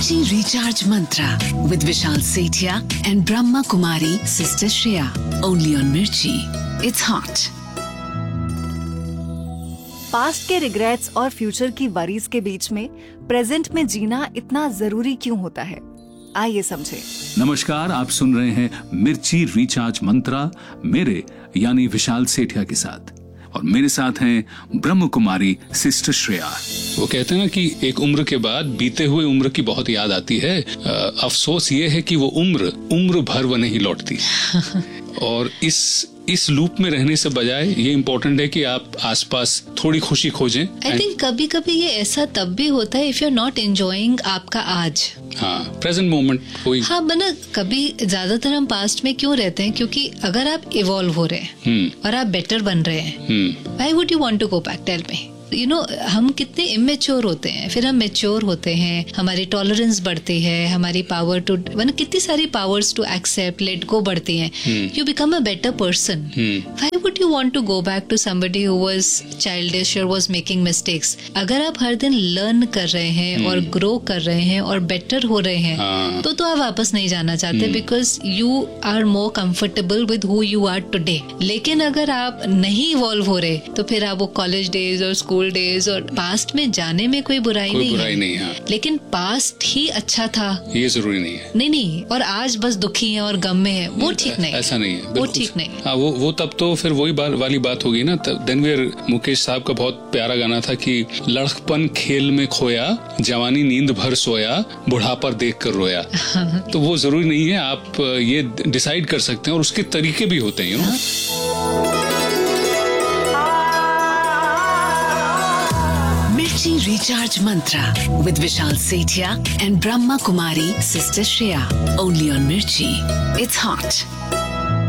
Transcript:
Mirchi Recharge Mantra with Vishal Sethia and Brahma Kumari Sister Shreya. Only on Mirchi. It's hot. Past के regrets और future की worries के बीच में present में जीना इतना जरूरी क्यों होता है, आइए समझे। नमस्कार, आप सुन रहे हैं मिर्ची रिचार्ज मंत्रा मेरे यानी विशाल सेठिया के साथ, और मेरे साथ हैं ब्रह्म कुमारी सिस्टर श्रेया। वो कहते हैं ना कि एक उम्र के बाद बीते हुए उम्र की बहुत याद आती है। अफसोस ये है कि वो उम्र भर वो नहीं लौटती। और इस लूप में रहने से बजाय ये इम्पोर्टेंट है कि आप आसपास थोड़ी खुशी खोजें। आई थिंक कभी कभी ये ऐसा तब भी होता है if you are not enjoying आपका आज। हाँ, प्रेजेंट मोमेंट कोई। हाँ बना, कभी ज्यादातर हम पास्ट में क्यों रहते हैं, क्योंकि अगर आप इवॉल्व हो रहे हैं और आप बेटर बन रहे हैं, why would you want to go back, tell me. You know, हम कितने इमेच्योर होते हैं, फिर हम मैच्योर होते हैं, हमारी टॉलरेंस बढ़ती है, हमारी पावर टू कितनी सारी powers to accept let go बढ़ती हैं। You become a better person. Why would you want to go back to somebody who was childish और वाज मेकिंग मिस्टेक्स। अगर आप हर दिन लर्न कर रहे हैं और ग्रो कर रहे हैं और बेटर हो रहे हैं तो आप वापस नहीं जाना चाहते, because you are more comfortable with who you are today. लेकिन अगर आप नहीं इवॉल्व हो रहे तो फिर आप वो कॉलेज डेज और स्कूल डेज और पास्ट में जाने में कोई बुराई नहीं है। लेकिन पास्ट ही अच्छा था ये जरूरी नहीं है। नहीं, और आज बस दुखी है और गम में है, वो ठीक नहीं। ऐसा नहीं है, वो ठीक नहीं। हाँ, वो तब तो फिर वही वाली बात होगी ना। देनवीर मुकेश साहब का बहुत प्यारा गाना था कि लड़कपन खेल में खोया, जवानी नींद भर सोया, बुढ़ापा देख कर रोया। तो वो जरूरी नहीं है, आप ये डिसाइड कर सकते हैं और उसके तरीके भी होते हैं। Mirchi Recharge Mantra with Vishal Sethia and Brahma Kumari Sister Shreya. Only on Mirchi. It's hot.